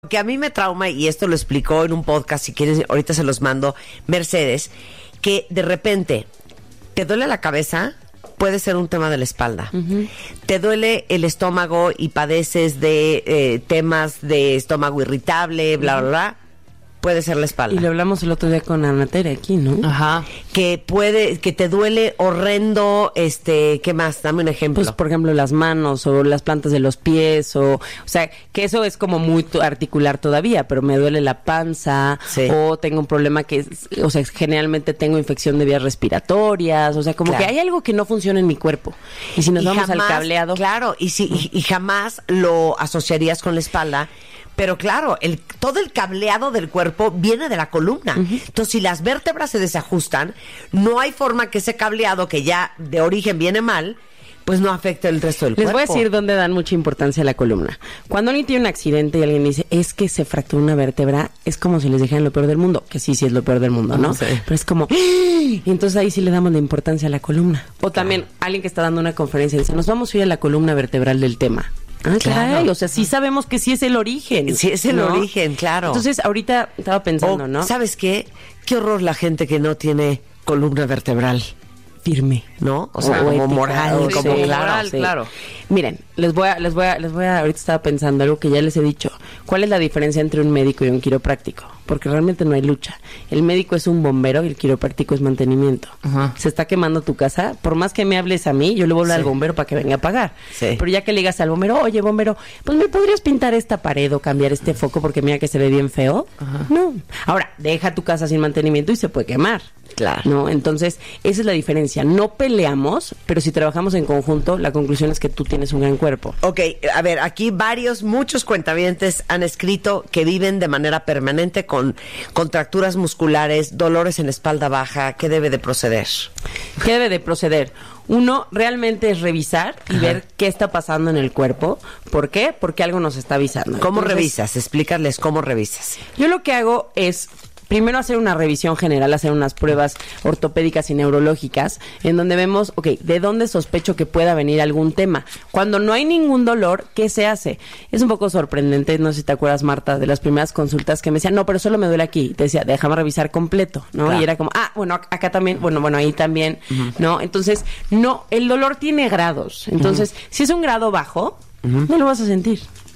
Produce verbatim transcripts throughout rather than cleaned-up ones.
Que a mí me trauma, y esto lo explicó en un podcast, si quieres, ahorita se los mando, Mercedes, que de repente te duele la cabeza, puede ser un tema de la espalda. Uh-huh. Te duele el estómago y padeces de eh, temas de estómago irritable, bla, uh-huh. bla, bla. Puede ser la espalda. Y lo hablamos el otro día con Ana Tere aquí, ¿no? Ajá. Que puede, que te duele horrendo, este, ¿qué más? Dame un ejemplo. Pues, por ejemplo, las manos o las plantas de los pies o, o sea, que eso es como muy articular todavía, pero me duele la panza, sí. O tengo un problema que, o sea, generalmente tengo infección de vías respiratorias, o sea, como claro. que hay algo que no funciona en mi cuerpo. Y si nos y vamos jamás, al cableado. Claro, y si, y, y jamás lo asociarías con la espalda. Pero claro, el, todo el cableado del cuerpo viene de la columna. Uh-huh. Entonces, si las vértebras se desajustan, no hay forma que ese cableado, que ya de origen viene mal, pues no afecte el resto del Les cuerpo. Les voy a decir dónde dan mucha importancia a la columna. Cuando alguien tiene un accidente y alguien dice, es que se fracturó una vértebra, es como si les dijeran lo peor del mundo, que sí, sí es lo peor del mundo, ¿no? No sé. Pero es como, y entonces ahí sí le damos la importancia a la columna. O claro. también alguien que está dando una conferencia dice, nos vamos a ir a la columna vertebral del tema. Ah, claro. Caray, o sea, sí sabemos que sí es el origen. Sí es el ¿no? origen, claro. Entonces, ahorita estaba pensando, o, ¿no? ¿Sabes qué? Qué horror la gente que no tiene columna vertebral firme, ¿no? O sea, o como ética, moral, o como sí, claro, moral, sí. claro. Miren, les voy a, les voy a, les voy a, ahorita estaba pensando algo que ya les he dicho. ¿Cuál es la diferencia entre un médico y un quiropráctico? Porque realmente no hay lucha. El médico es un bombero y el quiropráctico es mantenimiento. Uh-huh. Se está quemando tu casa, por más que me hables a mí, yo le voy a hablar sí. al bombero para que venga a pagar. Sí. Pero ya que le digas al bombero, oye, bombero, pues ¿me podrías pintar esta pared o cambiar este foco porque mira que se ve bien feo? Uh-huh. No. Ahora, deja tu casa sin mantenimiento y se puede quemar. Claro. ¿No? Entonces, esa es la diferencia. No peleamos, pero si trabajamos en conjunto, la conclusión es que tú tienes un gran cuerpo. Ok, a ver, aquí varios, muchos cuentavientes han escrito que viven de manera permanente con contracturas musculares, dolores en la espalda baja. ¿Qué debe de proceder? ¿Qué debe de proceder? Uno, realmente es revisar y Ajá. ver qué está pasando en el cuerpo. ¿Por qué? Porque algo nos está avisando. ¿Cómo Entonces, revisas? Explícales cómo revisas. Yo lo que hago es primero hacer una revisión general, hacer unas pruebas ortopédicas y neurológicas, en donde vemos, ok, ¿de dónde sospecho que pueda venir algún tema? Cuando no hay ningún dolor, ¿qué se hace? Es un poco sorprendente, no sé si te acuerdas, Marta, de las primeras consultas que me decían, no, pero solo me duele aquí. Te decía, déjame revisar completo, ¿no? Claro. Y era como, ah, bueno, acá también, bueno, bueno, ahí también, uh-huh. ¿no? Entonces, no, el dolor tiene grados. Entonces, uh-huh. si es un grado bajo, uh-huh. no lo vas a sentir.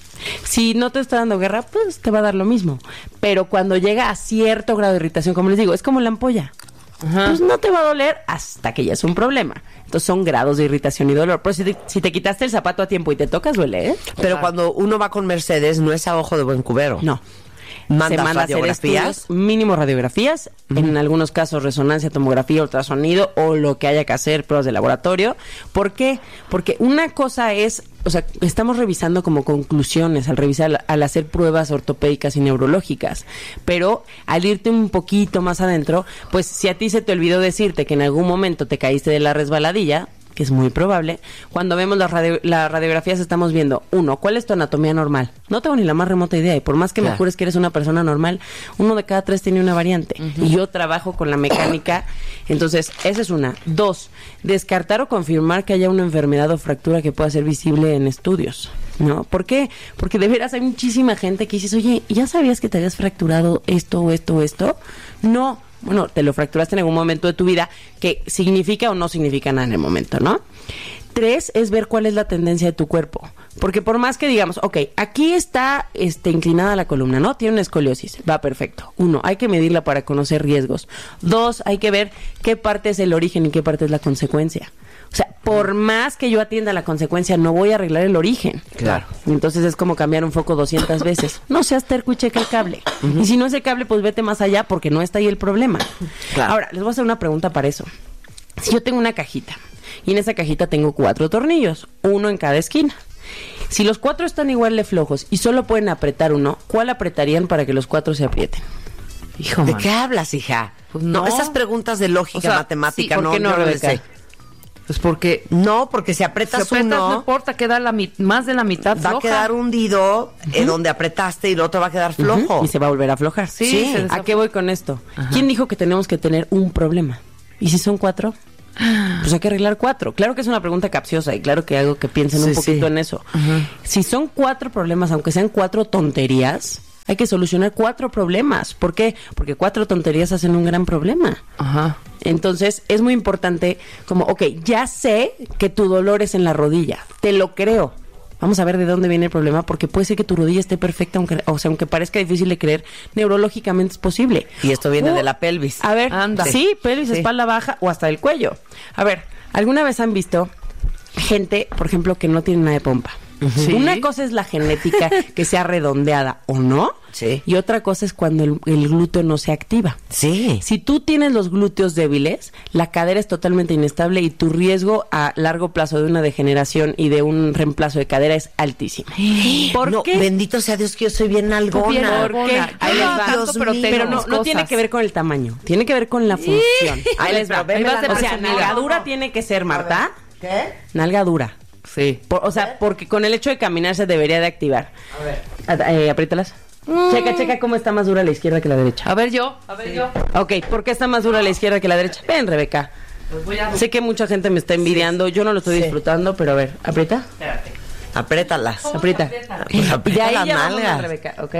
Si no te está dando guerra, pues te va a dar lo mismo. Pero cuando llega a cierto grado de irritación, como les digo, es como la ampolla. Ajá. Pues no te va a doler hasta que ya es un problema. Entonces son grados de irritación y dolor. Pero si te, si te quitaste el zapato a tiempo y te tocas, duele, ¿eh? Pero cuando uno va con Mercedes, no es a ojo de buen cubero. No. ¿Mandas se manda radiografías? A hacer estudios, mínimo radiografías, uh-huh. en algunos casos resonancia, tomografía, ultrasonido o lo que haya que hacer, pruebas de laboratorio. ¿Por qué? Porque una cosa es, o sea, estamos revisando como conclusiones al revisar, al hacer pruebas ortopédicas y neurológicas, pero al irte un poquito más adentro, pues si a ti se te olvidó decirte que en algún momento te caíste de la resbaladilla, que es muy probable, cuando vemos las radio, la radiografías estamos viendo, uno, ¿cuál es tu anatomía normal? No tengo ni la más remota idea, y por más que claro. me jures que eres una persona normal, uno de cada tres tiene una variante, uh-huh. y yo trabajo con la mecánica, entonces, esa es una. Dos, descartar o confirmar que haya una enfermedad o fractura que pueda ser visible en estudios, ¿no? ¿Por qué? Porque de veras hay muchísima gente que dices, oye, ¿ya sabías que te habías fracturado esto o esto o esto? No. Bueno, te lo fracturaste en algún momento de tu vida, que significa o no significa nada en el momento, ¿no? Tres, es ver cuál es la tendencia de tu cuerpo. Porque por más que digamos, ok, aquí está este, inclinada la columna, ¿no? Tiene una escoliosis, va perfecto. Uno, hay que medirla para conocer riesgos. Dos, hay que ver qué parte es el origen y qué parte es la consecuencia. O sea, por más que yo atienda la consecuencia, no voy a arreglar el origen. Claro. Entonces es como cambiar un foco doscientas veces. No seas terco y checa el cable. Uh-huh. Y si no es el cable, pues vete más allá porque no está ahí el problema. Claro. Ahora, les voy a hacer una pregunta para eso. Si yo tengo una cajita y en esa cajita tengo cuatro tornillos, uno en cada esquina. Si los cuatro están igual de flojos y solo pueden apretar uno, ¿cuál apretarían para que los cuatro se aprieten? Hijo, ¿de man. qué hablas, hija? Pues no. no, esas preguntas de lógica, o sea, matemática, sí, ¿por qué no, no, no Rebeca? Pues porque no, porque si apretas, si apretas uno, no importa, queda la mit- más de la mitad va floja. a quedar hundido uh-huh. en donde apretaste y el otro va a quedar flojo. Uh-huh. Y se va a volver a aflojar. Sí. sí. ¿A qué voy con esto? Ajá. ¿Quién dijo que tenemos que tener un problema? ¿Y si son cuatro? Pues hay que arreglar cuatro. Claro que es una pregunta capciosa y claro que hago que piensen sí, un poquito sí. en eso. Uh-huh. Si son cuatro problemas, aunque sean cuatro tonterías, hay que solucionar cuatro problemas. ¿Por qué? Porque cuatro tonterías hacen un gran problema. Ajá. Entonces, es muy importante como, ok, ya sé que tu dolor es en la rodilla, te lo creo. Vamos a ver de dónde viene el problema, porque puede ser que tu rodilla esté perfecta, aunque, o sea, aunque parezca difícil de creer, neurológicamente es posible. Y esto viene Uh, de la pelvis. A ver, Anda. sí, pelvis, Sí. espalda baja o hasta el cuello. A ver, ¿alguna vez han visto gente, por ejemplo, que no tiene nada de pompa? Sí. Una cosa es la genética, que sea redondeada o no, Sí. y otra cosa es cuando el, el glúteo no se activa. Sí. Si tú tienes los glúteos débiles, la cadera es totalmente inestable y tu riesgo a largo plazo de una degeneración y de un reemplazo de cadera es altísimo. ¿Por no, qué? bendito sea Dios que yo soy bien algona. Bien ¿Por algona. qué? Yo Ahí no les hago va. tanto, pero Dios tengo Pero no, mis no tiene cosas. que ver con el tamaño, tiene que ver con la función. Ahí les va. Pero veme Ahí vas la de O sea, presumida. nalga dura tiene que ser, Marta. ¿Qué? Nalga dura. Sí. Por- o sea, porque con el hecho de caminar se debería de activar. A ver. A- eh, apriétalas. Checa, checa cómo está más dura la izquierda que la derecha. A ver yo, a ver yo. Ok, ¿por qué está más dura la izquierda que la derecha? Ven, Rebeca. Pues voy a... Sé que mucha gente me está envidiando, yo no lo estoy Sí. disfrutando, pero a ver, aprieta. Apriétalas. Aprieta. Pues aprieta De ahí las ya vamos, nalgas. Rebeca, ¿ok?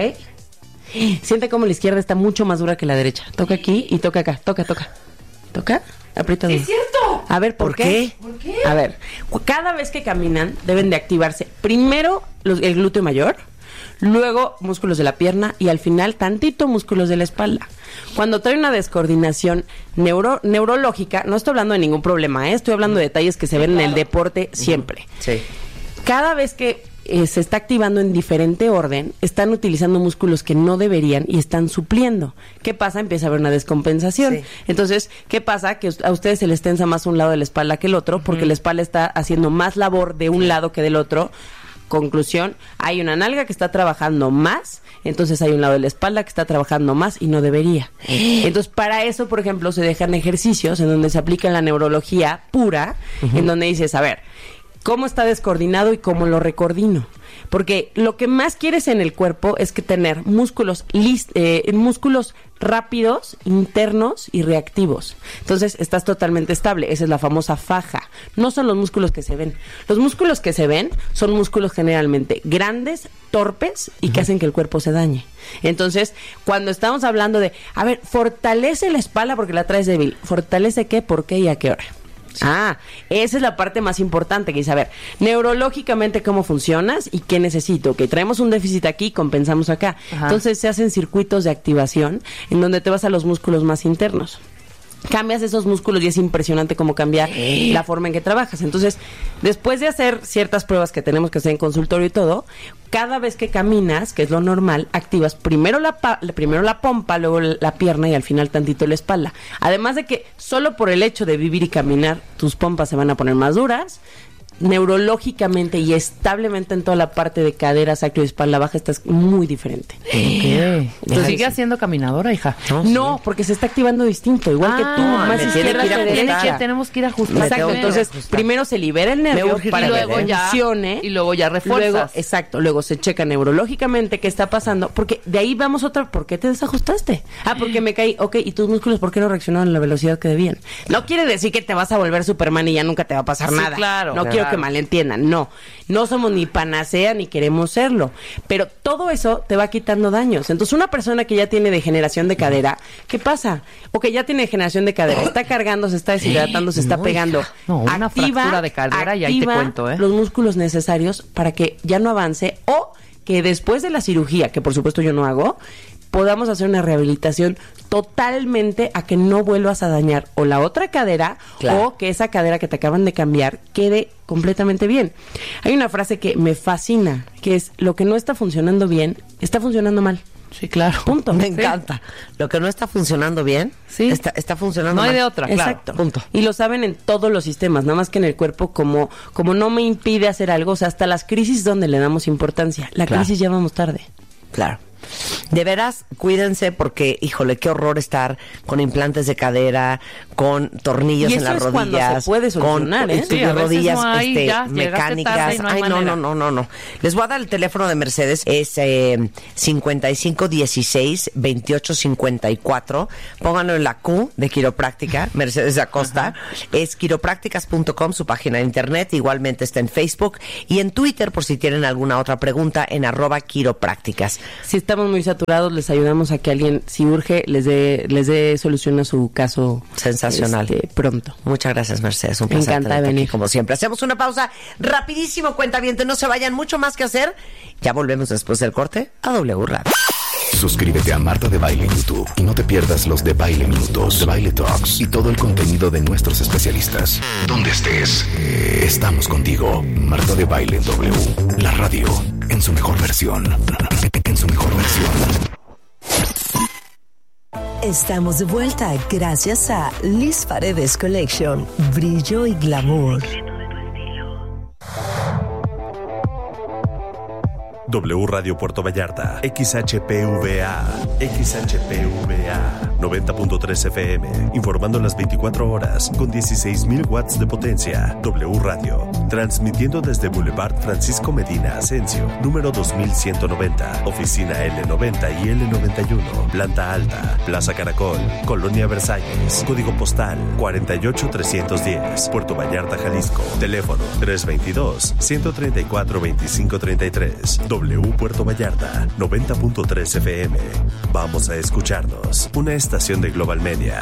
Siente como la izquierda está mucho más dura que la derecha. Toca aquí y toca acá. Toca, toca. Toca, aprieta duro. ¡Es cierto! A ver, ¿por, ¿Por qué? qué? ¿Por qué? A ver, cu- cada vez que caminan deben de activarse primero los- el glúteo mayor, luego músculos de la pierna y al final tantito músculos de la espalda. Cuando trae una descoordinación neuro, neurológica, no estoy hablando de ningún problema, ¿eh? Estoy hablando de detalles que se ven en el deporte siempre. Sí. Cada vez que eh, se está activando en diferente orden, están utilizando músculos que no deberían y están supliendo. ¿Qué pasa? Empieza a haber una descompensación. Sí. Entonces, ¿qué pasa? Que a ustedes se les tensa más un lado de la espalda que el otro, porque la espalda está haciendo más labor de un lado que del otro. Conclusión, hay una nalga que está trabajando más, entonces hay un lado de la espalda que está trabajando más y no debería. Entonces, para eso, por ejemplo, se dejan ejercicios en donde se aplica la neurología pura, en donde dices, a ver, ¿cómo está descoordinado y cómo lo recoordino? Porque lo que más quieres en el cuerpo es que tener músculos lis- eh, músculos rápidos, internos y reactivos. Entonces, estás totalmente estable. Esa es la famosa faja. No son los músculos que se ven. Los músculos que se ven son músculos generalmente grandes, torpes y que hacen que el cuerpo se dañe. Entonces, cuando estamos hablando de, a ver, fortalece la espalda porque la traes débil. ¿Fortalece qué, por qué y a qué hora? Ah, esa es la parte más importante, que es saber neurológicamente cómo funcionas y qué necesito. Que traemos un déficit aquí, compensamos acá. Ajá. Entonces se hacen circuitos de activación en donde te vas a los músculos más internos. Cambias esos músculos y es impresionante cómo cambia la forma en que trabajas. Entonces, después de hacer ciertas pruebas que tenemos que hacer en consultorio y todo, cada vez que caminas, que es lo normal, activas primero la, pa- primero la pompa, luego la pierna y al final tantito la espalda. Además de que solo por el hecho de vivir y caminar, tus pompas se van a poner más duras. Neurológicamente y establemente en toda la parte de cadera, sacro y espalda baja estás muy diferente. ¿Qué? Entonces- ¿Sigue siendo caminadora, hija? No, porque se está activando distinto, igual que tú, Ah, más me tiene izquierda que ir que a derecha. ajustar. Tiene que- tenemos que ir a ajustar. Me Exacto, tengo que entonces ajustar. primero se libera el nervio urge para y que luego ya- funcione y luego ya refuerzas. Luego, exacto, luego se checa neurológicamente qué está pasando, porque de ahí vamos otra, ¿por qué te desajustaste? Ah, porque me caí, ok, ¿y tus músculos por qué no reaccionaron a la velocidad que debían? No quiere decir que te vas a volver Superman y ya nunca te va a pasar Sí, nada. claro, no claro. quiero que malentiendan, no. No somos ni panacea ni queremos serlo, pero todo eso te va quitando daños. Entonces, una persona que ya tiene degeneración de cadera, ¿qué pasa? O que ya tiene degeneración de cadera, está cargando, se está deshidratando, se está No, pegando. hija. No, una fractura de cadera y ahí te activa cuento, ¿eh? los músculos necesarios para que ya no avance o que después de la cirugía, que por supuesto yo no hago, podamos hacer una rehabilitación totalmente a que no vuelvas a dañar o la otra cadera Claro. o que esa cadera que te acaban de cambiar quede completamente bien. Hay una frase que me fascina, que es: lo que no está funcionando bien, está funcionando mal. Sí, claro. Punto. Me Sí. encanta. Lo que no está funcionando bien, Sí. está, está funcionando No hay mal. de otra, claro. Exacto. Punto. Y lo saben en todos los sistemas, nada más que en el cuerpo, como, como no me impide hacer algo, o sea, hasta las crisis donde le damos importancia. La Claro. crisis ya vamos tarde. Claro. De veras, cuídense porque, híjole, qué horror estar con implantes de cadera, con tornillos y en las eso es cuando rodillas, se puede solucionar, con ¿eh? estudios Sí, a de veces rodillas no hay, este, ya, llegaste mecánicas. tarde y no hay Ay, no, manera. no, no, no, no. Les voy a dar el teléfono de Mercedes, es eh, cincuenta y cinco dieciséis veintiocho cincuenta y cuatro. Pónganlo en la Q de Quiropráctica, Mercedes Acosta. Uh-huh. Es quiroprácticas punto com, su página de internet. Igualmente está en Facebook y en Twitter, por si tienen alguna otra pregunta, en arroba quiroprácticas. Si estamos muy saturados, les ayudamos a que alguien, si urge, les dé les dé solución a su caso. Sensacional. Este, pronto. Muchas gracias, Mercedes. Un placer. Me encanta venir. Aquí, como siempre. Hacemos una pausa rapidísimo, cuentavientes. No se vayan, mucho más que hacer. Ya volvemos después del corte a W Radio. Suscríbete a Marta de Baile en YouTube y no te pierdas los de Baile Minutos, de Baile Talks y todo el contenido de nuestros especialistas. Donde estés, estamos contigo. Marta de Baile W, la radio en su mejor versión. En su mejor versión. Estamos de vuelta gracias a Liz Paredes Collection, brillo y glamour. W Radio Puerto Vallarta, X H P V A, X H P V A, noventa punto tres F M, informando las veinticuatro horas con dieciséis mil watts de potencia. W Radio, transmitiendo desde Boulevard Francisco Medina Asensio, número dos mil ciento noventa, oficina L noventa y L noventa y uno, planta alta, Plaza Caracol, Colonia Versalles, código postal cuarenta y ocho trescientos diez, Puerto Vallarta, Jalisco, teléfono tres dos dos, uno tres cuatro, dos cinco tres tres. W Puerto Vallarta, noventa punto tres F M. Vamos a escucharnos. Una estación de Global Media.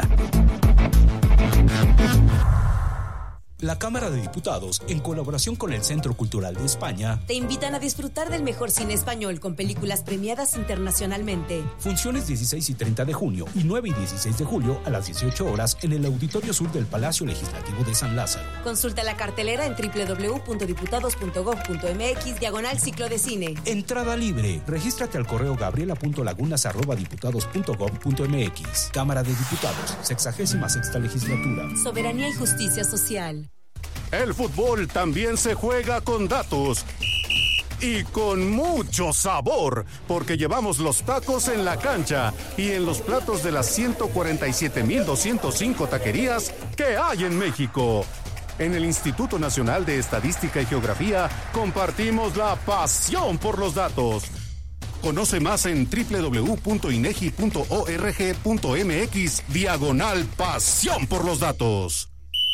La Cámara de Diputados, en colaboración con el Centro Cultural de España, te invitan a disfrutar del mejor cine español con películas premiadas internacionalmente. Funciones dieciséis y treinta de junio y nueve y dieciséis de julio a las dieciocho horas en el Auditorio Sur del Palacio Legislativo de San Lázaro. Consulta la cartelera en doble u doble u doble u punto diputados punto gob punto m x diagonal ciclo de cine. Entrada libre. Regístrate al correo gabriela punto lagunas arroba diputados punto gob punto m x. Cámara de Diputados, sexagésima sexta legislatura. Soberanía y justicia social. El fútbol también se juega con datos y con mucho sabor, porque llevamos los tacos en la cancha y en los platos de las ciento cuarenta y siete mil doscientas cinco taquerías que hay en México. En el Instituto Nacional de Estadística y Geografía compartimos la pasión por los datos. Conoce más en doble u doble u doble u punto inegi punto org punto m x diagonal pasión por los datos.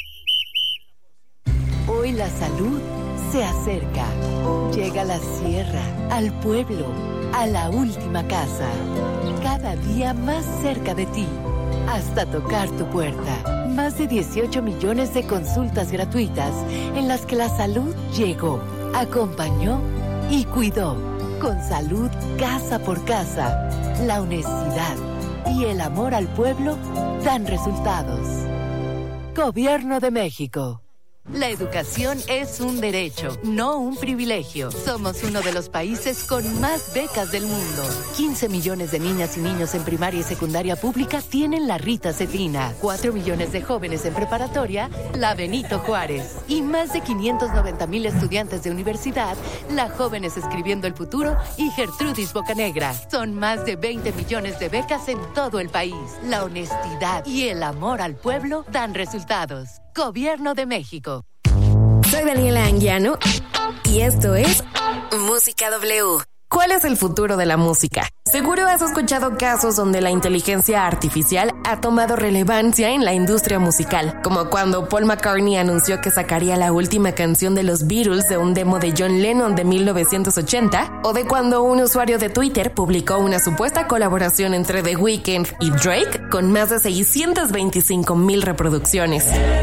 Hoy la salud se acerca. Llega a la sierra, al pueblo, a la última casa. Cada día más cerca de ti, hasta tocar tu puerta. Más de dieciocho millones de consultas gratuitas en las que la salud llegó, acompañó y cuidó. Con salud casa por casa, la honestidad y el amor al pueblo dan resultados. Gobierno de México. La educación es un derecho, no un privilegio. Somos uno de los países con más becas del mundo. quince millones de niñas y niños en primaria y secundaria pública tienen la Rita Cetina. cuatro millones de jóvenes en preparatoria, la Benito Juárez. Y más de quinientos noventa mil estudiantes de universidad, la Jóvenes Escribiendo el Futuro y Gertrudis Bocanegra. Son más de veinte millones de becas en todo el país. La honestidad y el amor al pueblo dan resultados. Gobierno de México. Soy Daniela Anguiano y esto es Música W. ¿Cuál es el futuro de la música? Seguro has escuchado casos donde la inteligencia artificial ha tomado relevancia en la industria musical, como cuando Paul McCartney anunció que sacaría la última canción de los Beatles de un demo de John Lennon de mil novecientos ochenta, o de cuando un usuario de Twitter publicó una supuesta colaboración entre The Weeknd y Drake con más de seiscientas veinticinco mil reproducciones.